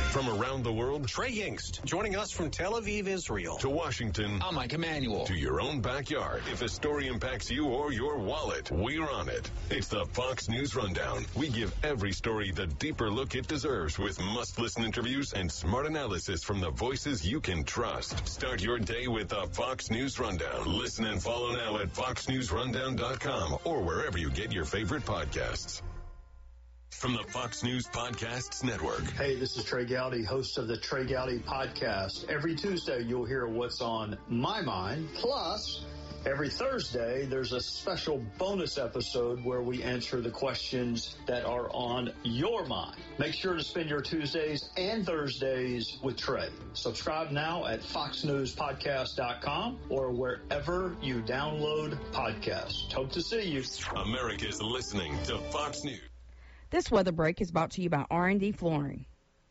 From around the world, Trey Yingst, joining us from Tel Aviv, Israel. To Washington, I'm Mike Emanuel. To your own backyard. If a story impacts you or your wallet, we're on it. It's the Fox News Rundown. We give every story the deeper look it deserves with must-listen interviews and smart analysis from the voices you can trust. Start your day with the Fox News Rundown. Listen and follow now at foxnewsrundown.com or wherever you get your favorite podcasts. From the Fox News Podcasts Network. Hey, this is Trey Gowdy, host of the Trey Gowdy Podcast. Every Tuesday, you'll hear what's on my mind. Plus, every Thursday, there's a special bonus episode where we answer the questions that are on your mind. Make sure to spend your Tuesdays and Thursdays with Trey. Subscribe now at foxnewspodcast.com or wherever you download podcasts. Hope to see you. America's listening to Fox News. This weather break is brought to you by R&D Flooring.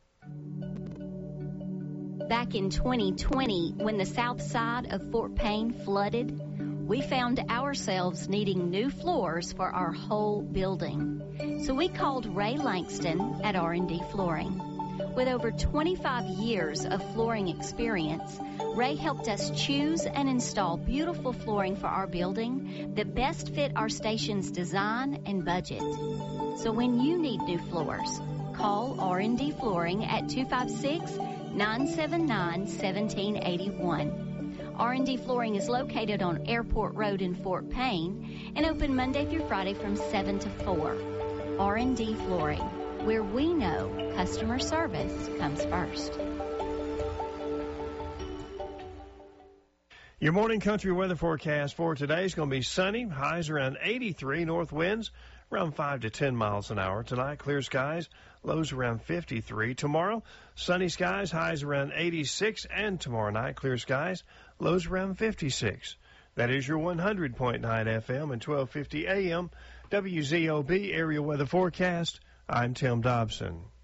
Back in 2020, when the south side of Fort Payne flooded, we found ourselves needing new floors for our whole building. So we called Ray Langston at R&D Flooring. With over 25 years of flooring experience, Ray helped us choose and install beautiful flooring for our building that best fit our station's design and budget. So when you need new floors, call R&D Flooring at 256-979-1781. R&D Flooring is located on Airport Road in Fort Payne and open Monday through Friday from 7 to 4. R&D Flooring, where we know customer service comes first. Your morning country weather forecast for today is going to be sunny, highs around 83, north winds around 5 to 10 miles an hour. Tonight, clear skies, lows around 53. Tomorrow, sunny skies, highs around 86. And tomorrow night, clear skies, lows around 56. That is your 100.9 FM and 1250 AM WZOB area weather forecast. I'm Tim Dobson.